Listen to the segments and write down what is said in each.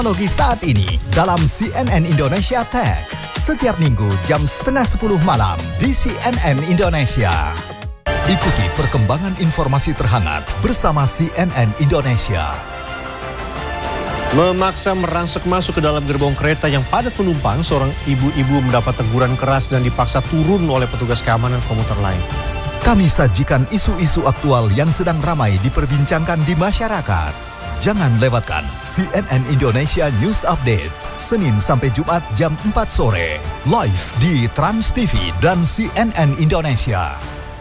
Teknologi saat ini dalam CNN Indonesia Tech. Setiap minggu jam 9:30 malam di CNN Indonesia. Ikuti perkembangan informasi terhangat bersama CNN Indonesia. Memaksa merangsek masuk ke dalam gerbong kereta yang padat penumpang, seorang ibu-ibu mendapat teguran keras dan dipaksa turun oleh petugas keamanan komuter lain. Kami sajikan isu-isu aktual yang sedang ramai diperbincangkan di masyarakat. Jangan lewatkan CNN Indonesia News Update, Senin sampai Jumat jam 4 sore, live di Trans TV dan CNN Indonesia.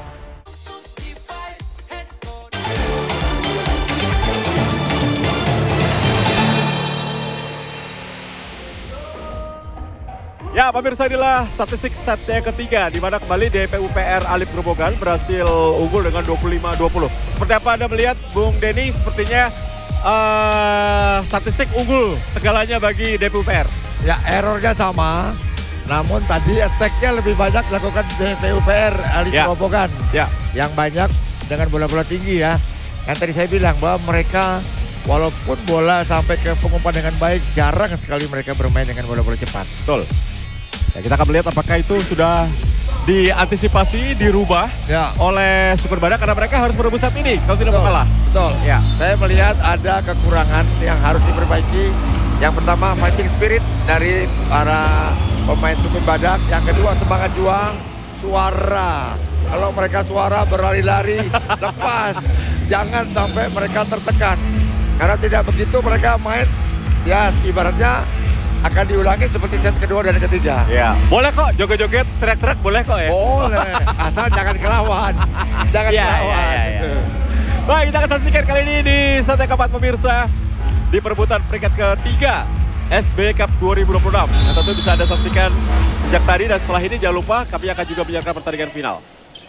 Ya, pemirsa, inilah statistik set yang ketiga, di mana kembali DPUPR Alif Grobogan berhasil unggul dengan 25-20. Seperti apa Anda melihat, Bung Denny, sepertinya statistik unggul segalanya bagi DPUPR. Ya, errornya sama, namun tadi attack-nya lebih banyak dilakukan DPUPR Alif Grobogan. Ya. Yang banyak dengan bola-bola tinggi ya. Yang tadi saya bilang bahwa mereka walaupun bola sampai ke pengumpan dengan baik, jarang sekali mereka bermain dengan bola-bola cepat. Betul. Ya, kita akan melihat apakah itu sudah diantisipasi, dirubah oleh Super Badak karena mereka harus merebut set ini kalau tidak mau kalah. Betul. Ya. Saya melihat ada kekurangan yang harus diperbaiki. Yang pertama, fighting spirit dari para pemain Super Badak. Yang kedua, semangat juang, suara. Kalau mereka suara berlari-lari, lepas. Jangan sampai mereka tertekan. Karena tidak begitu mereka main, ya ibaratnya akan diulangi seperti set kedua dan ketiga. Ya, boleh kok joget-joget, teriak-teriak boleh kok ya. Boleh, asal jangan kelawan. Jangan kelawan. Baik, kita akan saksikan kali ini di set yang keempat, pemirsa, di perebutan peringkat ketiga SB Cup 2026. Yang tentu bisa Anda saksikan sejak tadi dan setelah ini jangan lupa kami akan juga menyiarkan pertandingan final.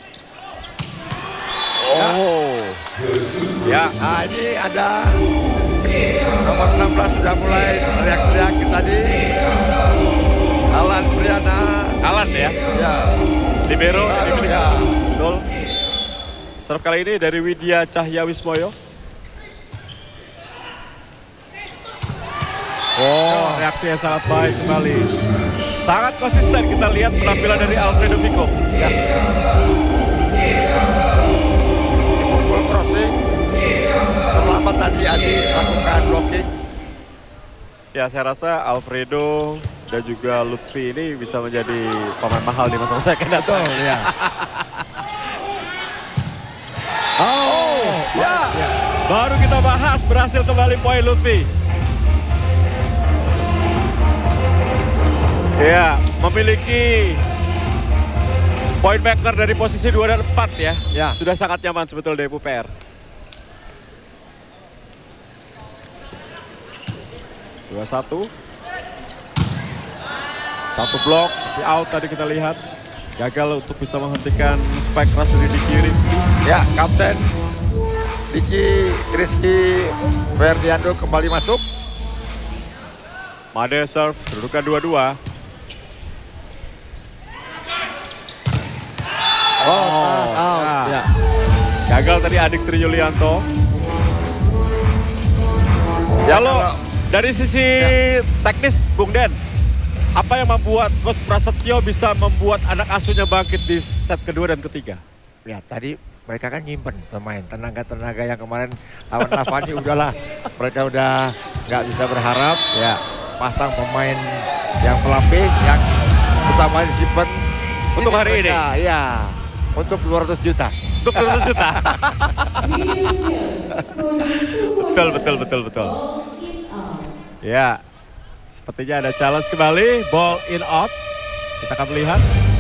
Ya, nah ini ada nomor 16 sudah mulai teriak-teriak tadi. Alan Briana. Alan ya? Ya. Libero. Ya. Betul. Serve kali ini dari Widya Cahya Wismoyo. Reaksinya sangat baik kembali. Sangat konsisten kita lihat penampilan dari Alfredo Vico. Ya. Crossing. Terlambat tadi Adi lakukan blocking. Ya, saya rasa Alfredo dan juga Lutfi ini bisa menjadi pemain mahal di masa-masa yang akan datang. Betul, ya. Baru kita bahas, berhasil kembali poin Lutfi. Ya, memiliki point maker dari posisi 2 dan 4 ya. Sudah sangat nyaman sebetulnya DPUPR. Satu blok di out tadi kita lihat, gagal untuk bisa menghentikan spike keras dari Diki Rizky. Ya, Kapten Diki Rizky Ferdiando kembali masuk. Made serve, kedudukan 2-2. Out. Ya. Gagal tadi Adik Tri Yulianto. Ya, kalau dari sisi teknis, Bung Den, apa yang membuat Coach Prasetyo bisa membuat anak asuhnya bangkit di set kedua dan ketiga? Ya, tadi mereka kan nyimpen pemain, tenaga-tenaga yang kemarin lawan Lavani udahlah. Mereka udah nggak bisa berharap. Ya, pasang pemain yang pelapis, yang utama disimpan. Untuk hari ini? Ya, untuk 200 juta. Untuk 200 juta. Betul. Ya, sepertinya ada challenge kembali, ball in out. Kita akan melihat.